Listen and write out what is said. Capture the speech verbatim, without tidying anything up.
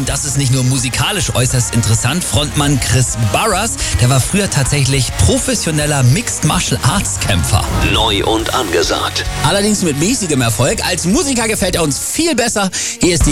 Und das ist nicht nur musikalisch äußerst interessant. Frontmann Chris Burrus, der war früher tatsächlich professioneller Mixed Martial Arts Kämpfer. Neu und angesagt. Allerdings mit mäßigem Erfolg. Als Musiker gefällt er uns viel besser. Hier ist die